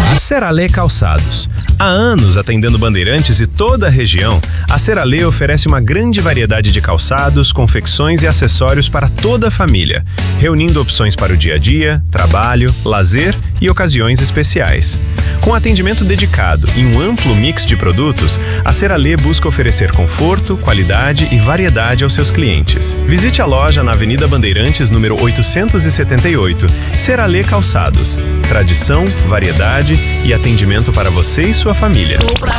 Seralê Calçados. Há anos atendendo Bandeirantes e toda a região, a Seralê oferece uma grande variedade de calçados, confecções e acessórios para toda a família, reunindo opções para o dia a dia, trabalho, lazer e ocasiões especiais. Com atendimento dedicado e um amplo mix de produtos, a Seralê busca oferecer conforto, qualidade e variedade aos seus clientes. Visite a loja na Avenida Bandeirantes, número 878, Seralê Calçados. Tradição, variedade e atendimento para você e sua família.